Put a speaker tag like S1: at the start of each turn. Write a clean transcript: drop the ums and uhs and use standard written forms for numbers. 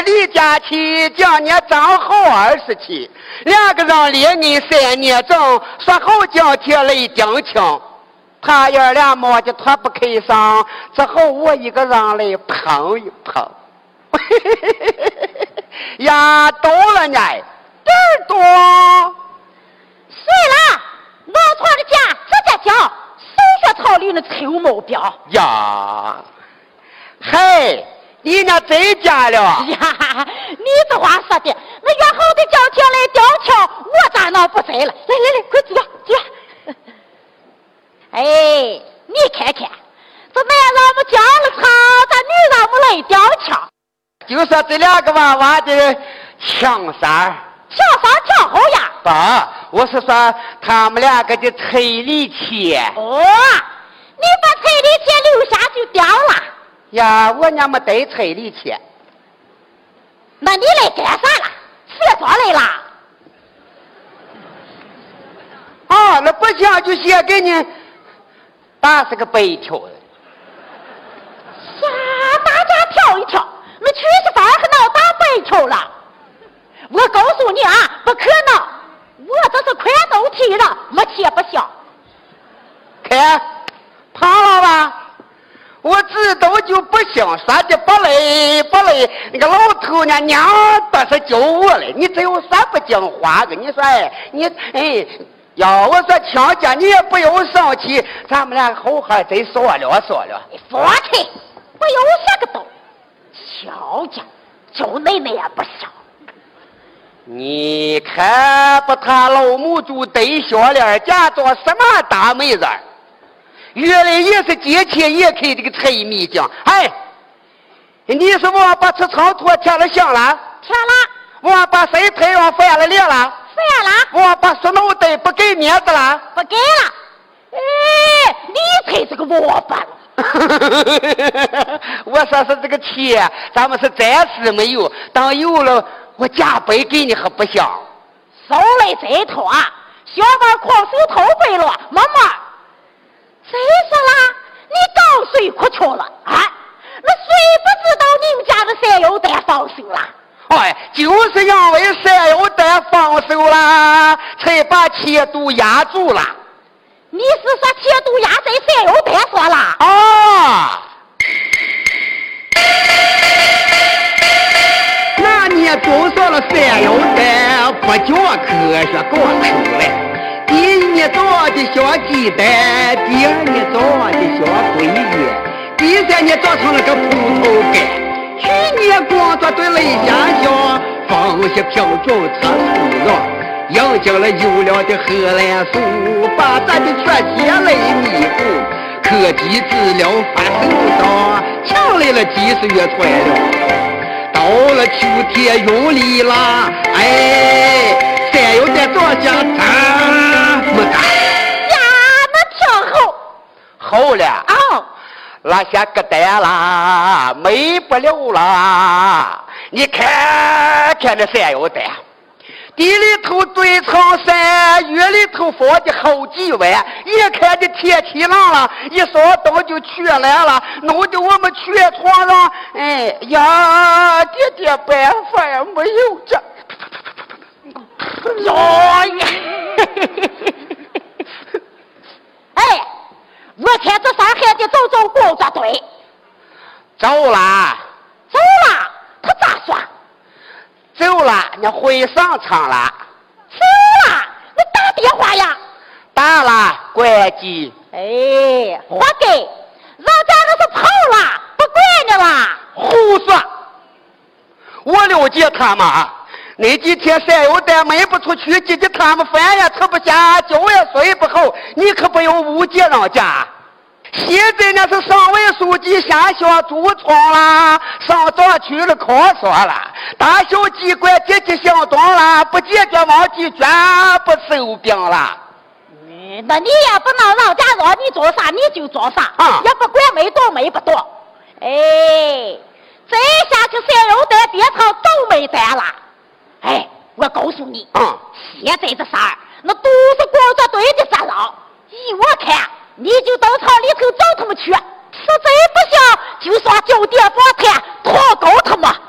S1: 离家去，叫你长好27，两个人连你3年整，说好今天来定亲。他爷俩摸着他不开上，之后我一个人来碰一碰。呀，多了呢，真多。
S2: 碎了，老床的家这家叫手学草里的臭毛标
S1: 呀。嘿，你那在家了
S2: 呀？你这话说的，那约好的今天来吊桥，我咋能不在了？来，快走走。哎，你看看，这男人们讲了唱，这女人们来吊桥。
S1: 就说这两个娃娃的枪杀
S2: 跳好呀！
S1: 爸，我是说他们两个的彩礼钱。
S2: 哦，你把彩礼钱留下就掉了。
S1: 呀，我娘没带彩礼钱。
S2: 那你来干啥了？写作来了？
S1: 啊，那不行就写给你80个白条的。
S2: 呀，大家跳一跳，那娶媳妇还闹打白条了？我告诉你啊，不可能！我这是宽都提了，没切不行。
S1: 看，胖了吧？我知道就不行，说的不累，那个老头呢，娘倒是教我了，你这有啥不讲话的？你说要我说强家你也不要生气，咱们俩好好再说了。
S2: 你放开，我有啥个懂？强家就奶奶也不行。
S1: 你看把他老母猪戴项链，假装什么大美人？原来也是借钱也开这个财迷讲。哎，你是忘把这长拖贴了香了？
S2: 贴了。
S1: 忘把谁太阳翻了脸了？
S2: 翻了。
S1: 忘把塑料袋不给面子了？
S2: 不给了。哎，你才是个王八了。
S1: 我说是这个钱，咱们是暂时没有，等有了我加倍给你还不行？
S2: 手来这头啊，小把狂手头背了，妈妈。谁说啦？你刚睡哭穷了啊？那谁不知道你们家的山药蛋放手了？
S1: 哎，就是因为山药蛋放手了，才把钱都压住了。
S2: 你是说钱都压在山药蛋上了？
S1: 啊！那你也都说了山药蛋不讲科学过头了。第一年长的像鸡蛋，第二年长的像桂叶，第三年长成了个葡萄干。去年光着对泪下乡，风息飘中车土壤，迎进了优良的荷兰树，把咱的全家来弥补。科技治疗发手上，抢来了几十月传了。到了秋天用力啦，哎，山药在庄稼这么大
S2: 呀，那挺好，
S1: 好了啊，拉下个蛋啦，没不了啦。你看看那山药蛋，地里头堆成山，月里头放的好几万，眼看的天气冷了，一烧灯就去来了，弄得我们全床上，哎呀，点办法也没有这。
S2: 哎，我看这上海的走工作队
S1: 走了，
S2: 他咋说？
S1: 走了，你回上场了。
S2: 走了，你打电话呀？
S1: 打了，关机。
S2: 哎，活该，人家那是跑了，不管你了。
S1: 胡说！我了解他们啊。那几天山药蛋卖不出去，今天他们饭也吃不下，觉也睡不好，你可不要误解人家。现在那是省委书记下乡驻村了，省长去了考说了，大小机关积极行动了，不解决问题绝不收兵了。
S2: 那你也不能让家让你做啥你就做啥，也不管没多没不多。哎，再下去山药蛋变成倒霉蛋了。哎，我告诉你，现在这事儿那都是工作队的责任。依我看，你就到厂里头找他们去，实在不行就上酒店访谈，脱钩他们。